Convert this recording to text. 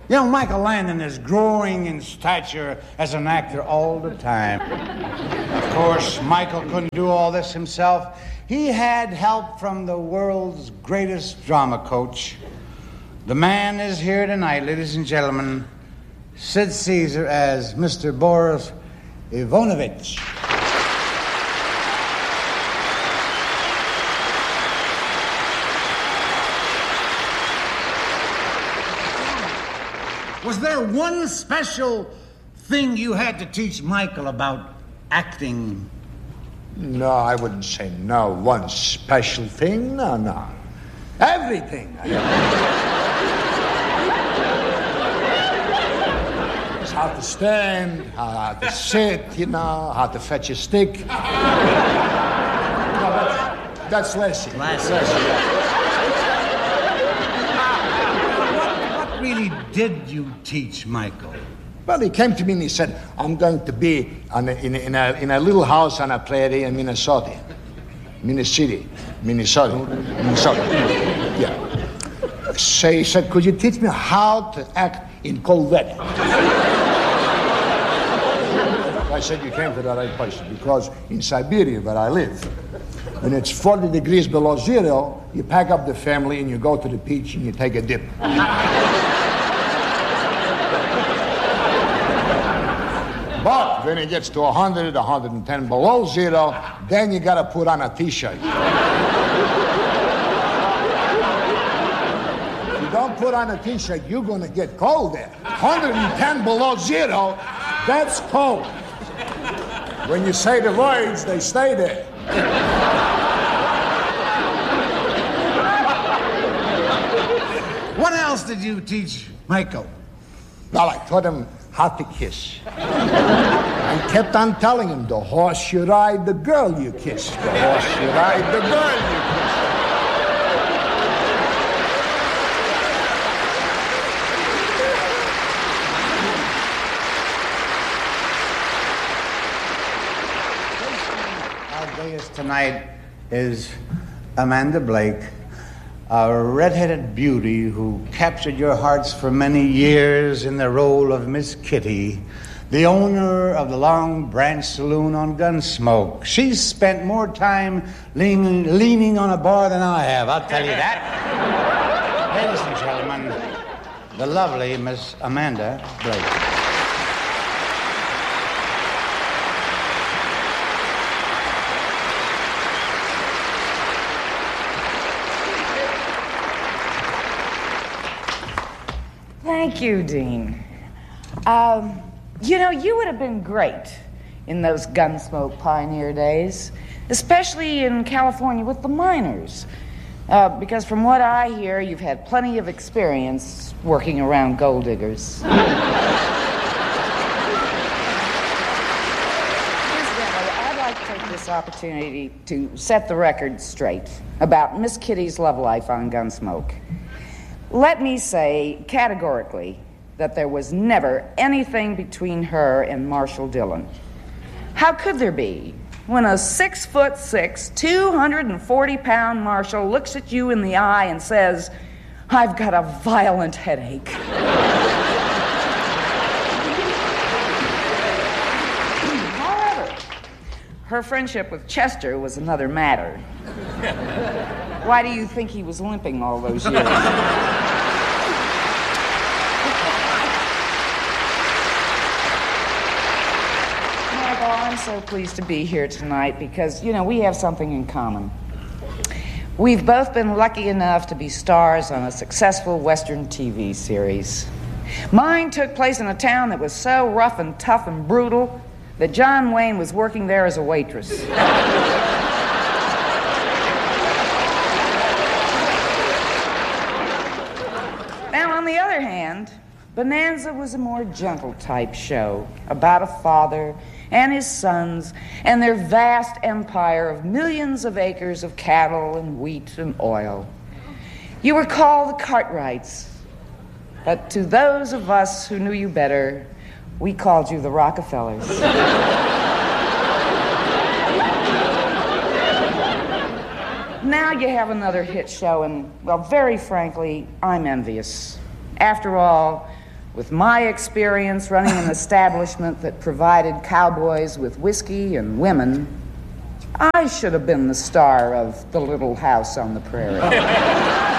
Young Michael Landon is growing in stature as an actor all the time. Of course, Michael couldn't do all this himself. He had help from the world's greatest drama coach. The man is here tonight, ladies and gentlemen. Sid Caesar as Mr. Boris Ivanovich. Was there one special thing you had to teach Michael about acting? No, I wouldn't say no. One special thing? No. Everything. It's how to stand, how to sit, how to fetch a stick. No, that's Leslie. What really did you teach Michael? Well, he came to me and he said, I'm going to be in a little house on a prairie in Minnesota. Yeah. So he said, could you teach me how to act in cold weather? I said, you came to the right place, because in Siberia, where I live, when it's 40 degrees below zero, you pack up the family and you go to the beach and you take a dip. But when it gets to 100, 110 below zero, then you gotta put on a t-shirt. If you don't put on a t-shirt, you're gonna get cold there. 110 below zero, that's cold. When you say the words, they stay there. What else did you teach Michael? Well, I taught him how to kiss. I kept on telling him, the horse you ride, the girl you kiss. The horse you ride, the girl you kiss. Our guest tonight is Amanda Blake, a red-headed beauty who captured your hearts for many years in the role of Miss Kitty, the owner of the Long Branch Saloon on Gunsmoke. She's spent more time leaning on a bar than I have, I'll tell you that. Ladies and gentlemen, the lovely Miss Amanda Blake. Thank you, Dean. You would have been great in those Gunsmoke pioneer days, especially in California with the miners. Because from what I hear, you've had plenty of experience working around gold diggers. Incidentally, I'd like to take this opportunity to set the record straight about Miss Kitty's love life on Gunsmoke. Let me say categorically that there was never anything between her and Marshall Dillon. How could there be when a 6'6", 240-pound Marshall looks at you in the eye and says, "I've got a violent headache"? However, her friendship with Chester was another matter. Why do you think he was limping all those years? Michael, I'm so pleased to be here tonight because, we have something in common. We've both been lucky enough to be stars on a successful Western TV series. Mine took place in a town that was so rough and tough and brutal that John Wayne was working there as a waitress. On the other hand, Bonanza was a more gentle type show about a father and his sons and their vast empire of millions of acres of cattle and wheat and oil. You were called the Cartwrights, but to those of us who knew you better, we called you the Rockefellers. Now you have another hit show, and, well, very frankly, I'm envious. After all, With my experience running an establishment that provided cowboys with whiskey and women, I should have been the star of The Little House on the Prairie.